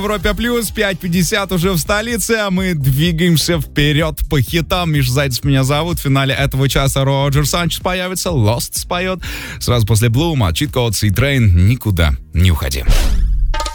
Европе плюс 5:50 уже в столице, а мы двигаемся вперед по хитам. Миша Зайцев меня зовут. В финале этого часа Роджер Санчес появится, Lost споет. Сразу после Блума, Cheat Codes и Train. Никуда не уходи.